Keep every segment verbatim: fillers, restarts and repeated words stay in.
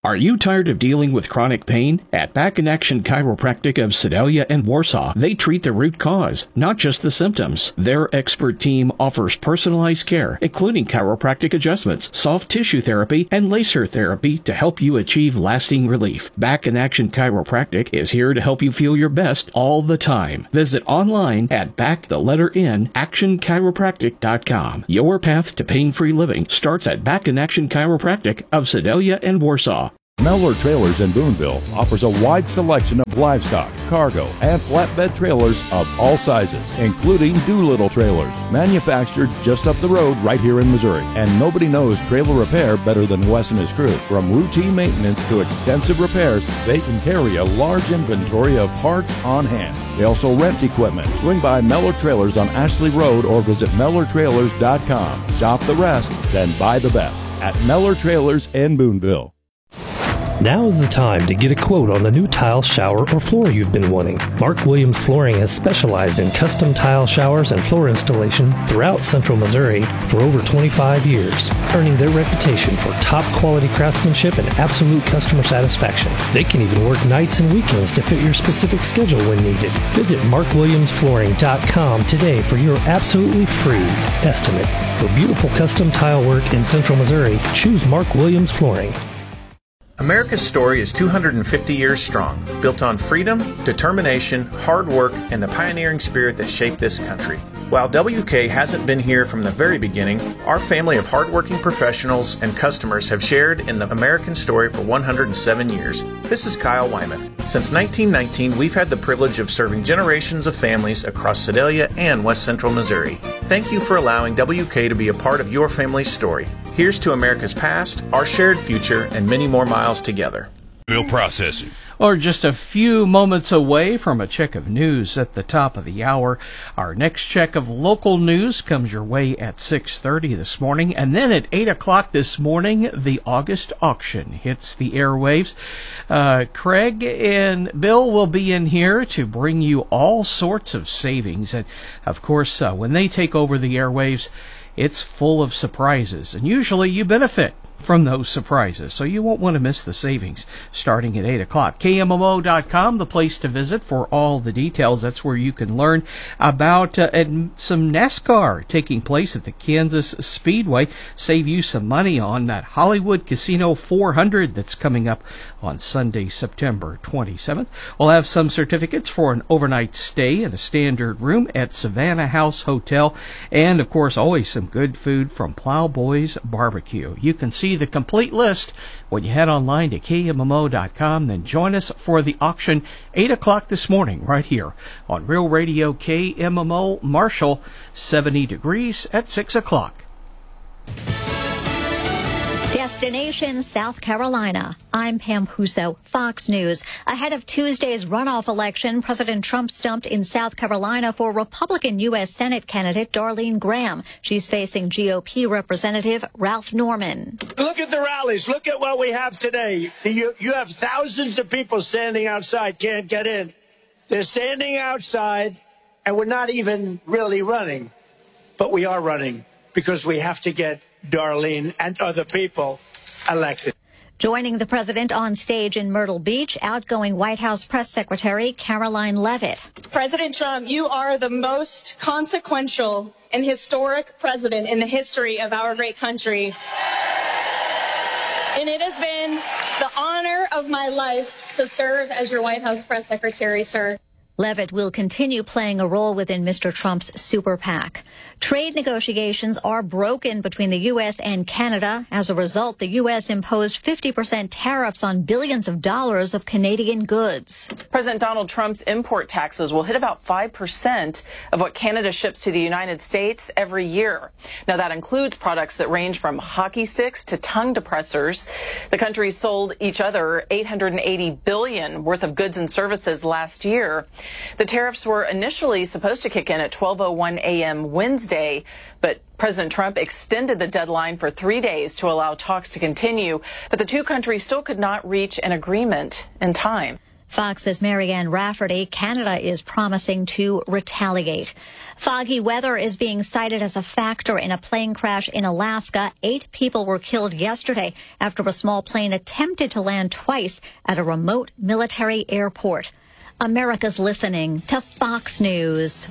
Are you tired of dealing with chronic pain? At Back in Action Chiropractic of Sedalia and Warsaw, they treat the root cause, not just the symptoms. Their expert team offers personalized care, including chiropractic adjustments, soft tissue therapy, and laser therapy to help you achieve lasting relief. Back in Action Chiropractic is here to help you feel your best all the time. Visit online at back the letter N action chiropractic dot com. Your path to pain-free living starts at Back in Action Chiropractic of Sedalia and Warsaw. Mellor Trailers in Boonville offers a wide selection of livestock, cargo, and flatbed trailers of all sizes, including Doolittle trailers, manufactured just up the road right here in Missouri. And nobody knows trailer repair better than Wes and his crew. From routine maintenance to extensive repairs, they can carry a large inventory of parts on hand. They also rent equipment. Swing by Mellor Trailers on Ashley Road or visit mellor trailers dot com. Shop the rest, then buy the best at Mellor Trailers in Boonville. Now is the time to get a quote on the new tile, shower, or floor you've been wanting. Mark Williams Flooring has specialized in custom tile showers and floor installation throughout Central Missouri for over twenty-five years, earning their reputation for top quality craftsmanship and absolute customer satisfaction. They can even work nights and weekends to fit your specific schedule when needed. Visit mark williams flooring dot com today for your absolutely free estimate. For beautiful custom tile work in Central Missouri, choose Mark Williams Flooring. America's story is two hundred fifty years strong, built on freedom, determination, hard work, and the pioneering spirit that shaped this country. While W K hasn't been here from the very beginning, our family of hardworking professionals and customers have shared in the American story for one hundred seven years. This is Kyle Wymuth. Since nineteen nineteen, we've had the privilege of serving generations of families across Sedalia and West Central Missouri. Thank you for allowing W K to be a part of your family's story. Here's to America's past, our shared future, and many more miles together. Bill processing. Or just a few moments away from a check of news at the top of the hour. Our next check of local news comes your way at six thirty this morning. And then at eight o'clock this morning, the August auction hits the airwaves. Uh, Craig and Bill will be in here to bring you all sorts of savings. And, of course, uh, when they take over the airwaves, it's full of surprises. And usually you benefit from those surprises, so you won't want to miss the savings starting at eight o'clock. K M M O dot com, the place to visit for all the details. That's where you can learn about uh, some NASCAR taking place at the Kansas Speedway. Save you some money on that Hollywood Casino four hundred that's coming up on Sunday, September twenty-seventh. We'll have some certificates for an overnight stay in a standard room at Savannah House Hotel. And, of course, always some good food from Plowboys Barbecue. You can see the complete list when you head online to K M M O dot com. Then join us for the auction eight o'clock this morning right here on Real Radio K M M O Marshall, seventy degrees at six o'clock. Destination South Carolina. I'm Pam Huso, Fox News. Ahead of Tuesday's runoff election, President Trump stumped in South Carolina for Republican U S Senate candidate Darlene Graham. She's facing G O P Representative Ralph Norman. Look at the rallies. Look at what we have today. You, you have thousands of people standing outside, can't get in. They're standing outside, and we're not even really running. But we are running because we have to get Darlene and other people elected. Joining the president on stage in Myrtle Beach, outgoing White House press secretary Caroline Leavitt. President Trump, you are the most consequential and historic president in the history of our great country. And it has been the honor of my life to serve as your White House press secretary, sir. Leavitt will continue playing a role within Mister Trump's super PAC. Trade negotiations are broken between the U S and Canada. As a result, the U S imposed fifty percent tariffs on billions of dollars of Canadian goods. President Donald Trump's import taxes will hit about five percent of what Canada ships to the United States every year. Now, that includes products that range from hockey sticks to tongue depressors. The countries sold each other eight hundred eighty billion dollars worth of goods and services last year. The tariffs were initially supposed to kick in at twelve oh one a.m. Wednesday, but President Trump extended the deadline for three days to allow talks to continue, but the two countries still could not reach an agreement in time. Fox's Marianne Rafferty. Canada is promising to retaliate. Foggy weather is being cited as a factor in a plane crash in Alaska. Eight people were killed yesterday after a small plane attempted to land twice at a remote military airport. America's listening to Fox News.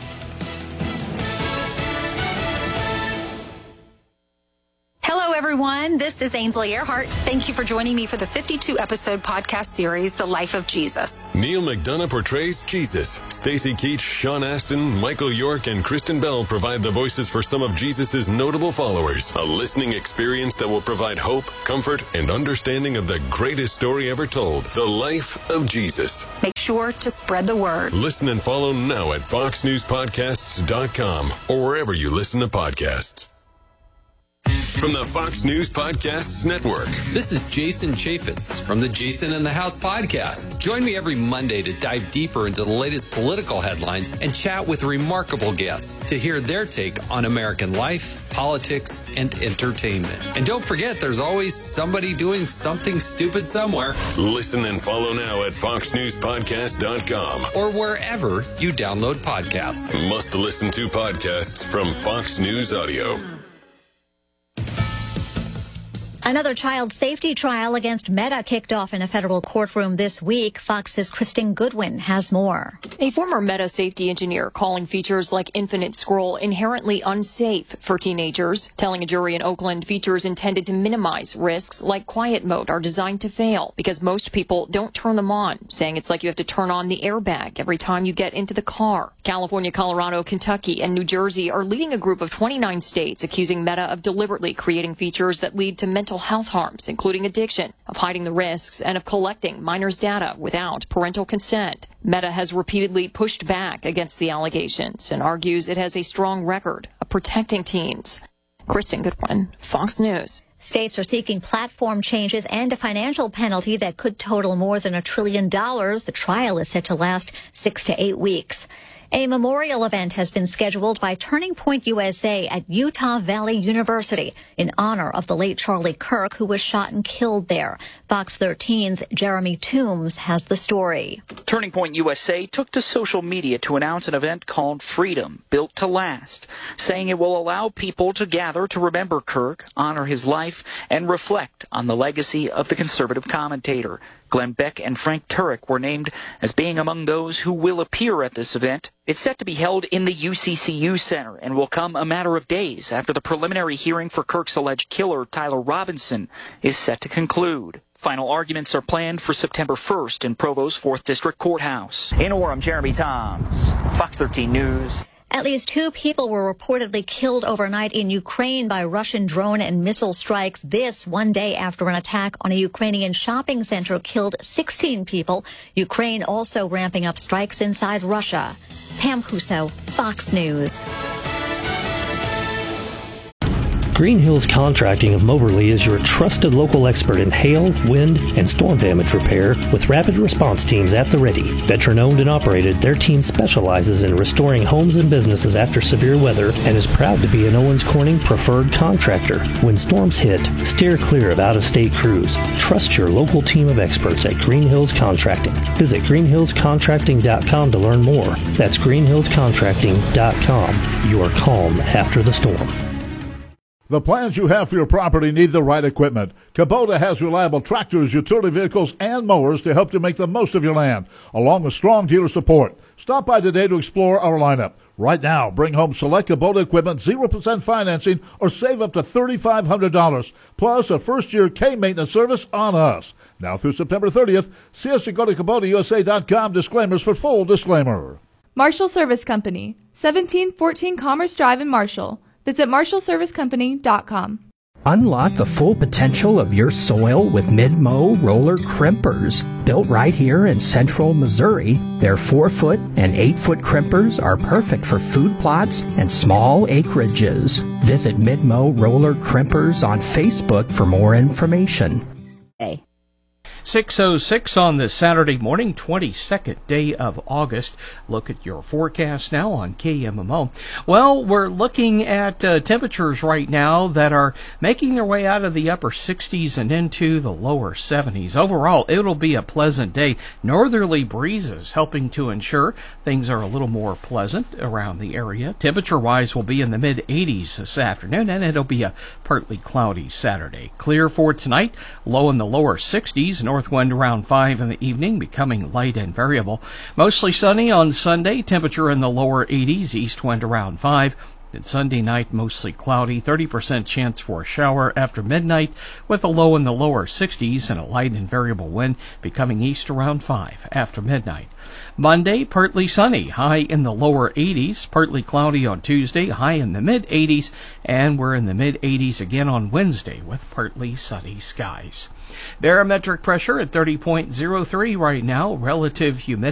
Hello, everyone. This is Ainsley Earhart. Thank you for joining me for the fifty-two episode podcast series, The Life of Jesus. Neil McDonough portrays Jesus. Stacey Keach, Sean Astin, Michael York, and Kristen Bell provide the voices for some of Jesus' notable followers. A listening experience that will provide hope, comfort, and understanding of the greatest story ever told, The Life of Jesus. Make sure to spread the word. Listen and follow now at fox news podcasts dot com or wherever you listen to podcasts. From the Fox News Podcasts Network. This is Jason Chaffetz from the Jason in the House podcast. Join me every Monday to dive deeper into the latest political headlines and chat with remarkable guests to hear their take on American life, politics, and entertainment. And don't forget, there's always somebody doing something stupid somewhere. Listen and follow now at fox news podcast dot com or wherever you download podcasts. Must listen to podcasts from Fox News Audio. Another child safety trial against Meta kicked off in a federal courtroom this week. Fox's Kristen Goodwin has more. A former Meta safety engineer calling features like Infinite Scroll inherently unsafe for teenagers, telling a jury in Oakland features intended to minimize risks like quiet mode are designed to fail because most people don't turn them on, saying it's like you have to turn on the airbag every time you get into the car. California, Colorado, Kentucky, and New Jersey are leading a group of twenty-nine states accusing Meta of deliberately creating features that lead to mental health harms, including addiction, of hiding the risks, and of collecting minors' data without parental consent. Meta has repeatedly pushed back against the allegations and argues it has a strong record of protecting teens. Kristen Goodwin, Fox News. States are seeking platform changes and a financial penalty that could total more than a trillion dollars. The trial is set to last six to eight weeks. A memorial event has been scheduled by Turning Point U S A at Utah Valley University in honor of the late Charlie Kirk, who was shot and killed there. Fox thirteen's Jeremy Toombs has the story. Turning Point U S A took to social media to announce an event called Freedom, Built to Last, saying it will allow people to gather to remember Kirk, honor his life, and reflect on the legacy of the conservative commentator. Glenn Beck and Frank Turek were named as being among those who will appear at this event. It's set to be held in the U C C U Center and will come a matter of days after the preliminary hearing for Kirk's alleged killer, Tyler Robinson, is set to conclude. Final arguments are planned for September first in Provo's fourth District Courthouse. In Orem, Jeremy Toms, Fox thirteen News. At least two people were reportedly killed overnight in Ukraine by Russian drone and missile strikes. This one day after an attack on a Ukrainian shopping center killed sixteen people. Ukraine also ramping up strikes inside Russia. Pam Huso, Fox News. Green Hills Contracting of Moberly is your trusted local expert in hail, wind, and storm damage repair with rapid response teams at the ready. Veteran-owned and operated, their team specializes in restoring homes and businesses after severe weather and is proud to be an Owens Corning preferred contractor. When storms hit, steer clear of out-of-state crews. Trust your local team of experts at Green Hills Contracting. Visit green hills contracting dot com to learn more. That's green hills contracting dot com. You are calm after the storm. The plans you have for your property need the right equipment. Kubota has reliable tractors, utility vehicles, and mowers to help you make the most of your land, along with strong dealer support. Stop by today to explore our lineup. Right now, bring home select Kubota equipment, zero percent financing, or save up to three thousand five hundred dollars, plus a first-year K-maintenance service on us. Now through September thirtieth, see us at go to kubota u s a dot com. Disclaimers for full disclaimer. Marshall Service Company, seventeen fourteen Commerce Drive in Marshall. Visit marshall service company dot com. Unlock the full potential of your soil with Mid-Mow roller crimpers. Built right here in central Missouri, their four-foot and eight-foot crimpers are perfect for food plots and small acreages. Visit Mid-Mow roller crimpers on Facebook for more information. Hey. six oh six on this Saturday morning, twenty-second day of August. Look at your forecast now on K M M O. Well, we're looking at uh, temperatures right now that are making their way out of the upper sixties and into the lower seventies. Overall, it'll be a pleasant day. Northerly breezes helping to ensure things are a little more pleasant around the area. Temperature-wise, we'll be in the mid-eighties this afternoon, and it'll be a partly cloudy Saturday. Clear for tonight, low in the lower sixties. North wind around five in the evening, becoming light and variable. Mostly sunny on Sunday, temperature in the lower eighties, east wind around five. Then Sunday night, mostly cloudy, thirty percent chance for a shower after midnight, with a low in the lower sixties and a light and variable wind, becoming east around five after midnight. Monday, partly sunny, high in the lower eighties, partly cloudy on Tuesday, high in the mid-eighties, and we're in the mid-eighties again on Wednesday with partly sunny skies. Barometric pressure at thirty point oh three right now, relative humidity